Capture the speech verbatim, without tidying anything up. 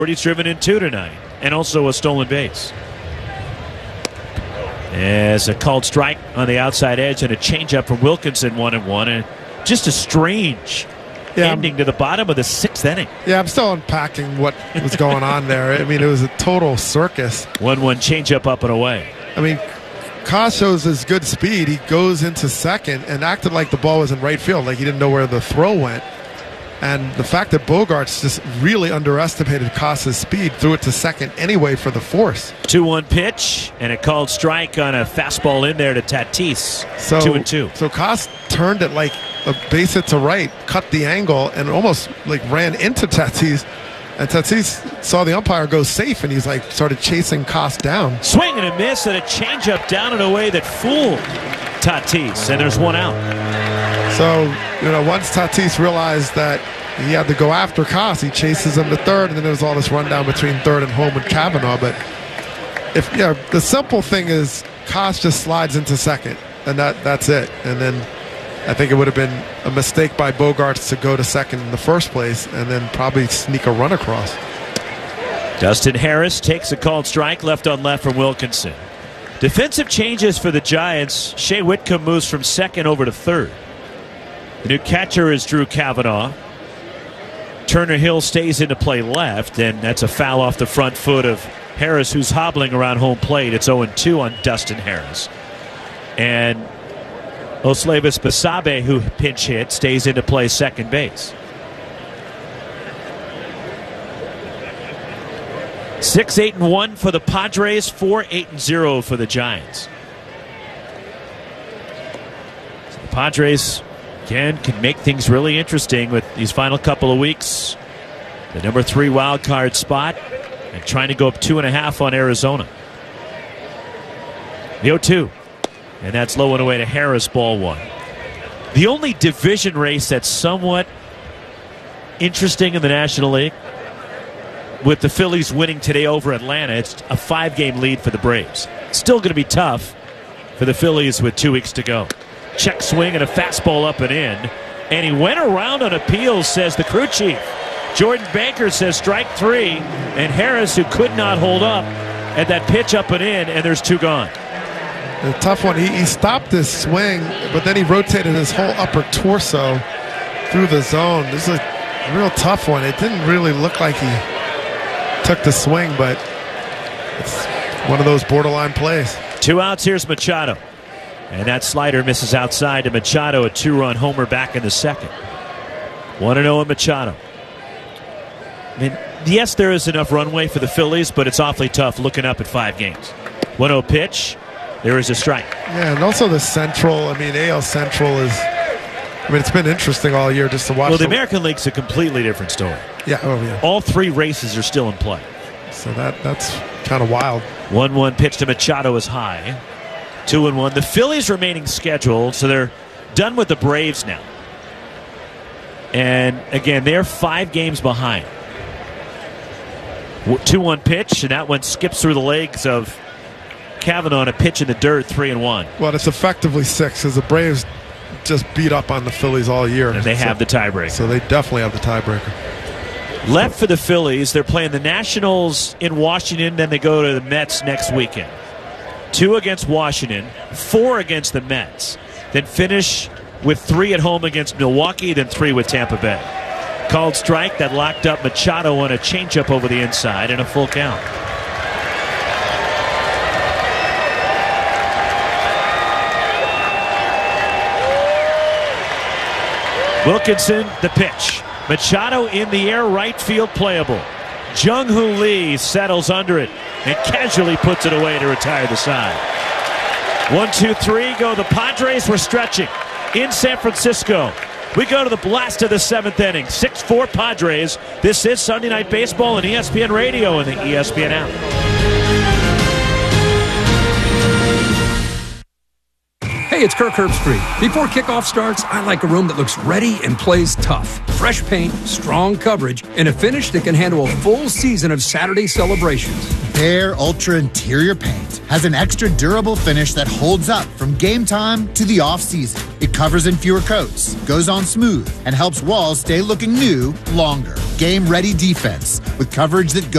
He's driven in two tonight, and also a stolen base. As a called strike on the outside edge and a changeup from Wilkinson, one and one, and just a strange yeah, ending I'm, to the bottom of the sixth inning. Yeah, I'm still unpacking what was going on there. I mean, it was a total circus. one one changeup up and away. I mean, Koss shows his good speed. He goes into second and acted like the ball was in right field, like he didn't know where the throw went. And the fact that Bogaerts just really underestimated Koss's speed, threw it to second anyway for the force. two one pitch, and a called strike on a fastball in there to Tatis. So, two and two. So Koss turned it like a base hit to right, cut the angle, and almost like ran into Tatis. And Tatis saw the umpire go safe, and he's like started chasing Koss down. Swing and a miss, and a changeup down in a way that fooled Tatis, and there's one out. So, you know, once Tatis realized that he had to go after Koss, he chases him to third, and then there was all this rundown between third and home with Cavanaugh. But if yeah, the simple thing is Koss just slides into second, and that that's it. And then I think it would have been a mistake by Bogaerts to go to second in the first place, and then probably sneak a run across. Dustin Harris takes a called strike, left on left from Wilkinson. Defensive changes for the Giants. Shea Whitcomb moves from second over to third. The new catcher is Drew Cavanaugh. Turner Hill stays into play left, and that's a foul off the front foot of Harris, who's hobbling around home plate. It's oh and two on Dustin Harris. And Oslevis Basabe, who pinch hit, stays into play second base. Six, eight, and one for the Padres. Four, eight, and zero for the Giants. So the Padres again can make things really interesting with these final couple of weeks. The number three wild card spot, and trying to go up two and a half on Arizona. The oh two, and that's low and away to Harris, ball one. The only division race that's somewhat interesting in the National League, with the Phillies winning today over Atlanta, it's a five-game lead for the Braves. Still going to be tough for the Phillies with two weeks to go. Check swing and a fastball up and in. And he went around on appeals, says the crew chief. Jordan Baker says strike three. And Harris, who could not hold up at that pitch up and in, and there's two gone. A tough one. He, he stopped this swing, but then he rotated his whole upper torso through the zone. This is a real tough one. It didn't really look like he took the swing, but it's one of those borderline plays. Two outs. Here's Machado. And that slider misses outside to Machado, a two-run homer back in the second. one and oh on Machado. I mean, yes, there is enough runway for the Phillies, but it's awfully tough looking up at five games. one oh pitch. There is a strike. Yeah, and also the Central. I mean, A L Central is, I mean, it's been interesting all year just to watch. Well, the the American League's a completely different story. Yeah, oh yeah. All three races are still in play. So that that's kind of wild. one one pitch to Machado is high. two and one. The Phillies remaining scheduled, so they're done with the Braves now. And again, they're five games behind. two one pitch, and that one skips through the legs of Cavanaugh on a pitch in the dirt, three and one. Well, it's effectively six, because the Braves just beat up on the Phillies all year. And they so, have the tiebreaker. So they definitely have the tiebreaker. Left for the Phillies, they're playing the Nationals in Washington, then they go to the Mets next weekend. Two against Washington, four against the Mets, then finish with three at home against Milwaukee, then three with Tampa Bay. Called strike that locked up Machado on a changeup over the inside and a full count. Wilkinson, the pitch. Machado in the air, right field playable. Jung-Hoo Lee settles under it and casually puts it away to retire the side. One, two, three, go the Padres. We're stretching in San Francisco. We go to the blast of the seventh inning. six four Padres. This is Sunday Night Baseball on E S P N Radio and the E S P N app. Hey, it's Kirk Herbstreit. Before kickoff starts, I like a room that looks ready and plays tough. Fresh paint, strong coverage, and a finish that can handle a full season of Saturday celebrations. Tear Ultra Interior Paint has an extra durable finish that holds up from game time to the off-season. It covers in fewer coats, goes on smooth, and helps walls stay looking new longer. Game-ready defense with coverage that goes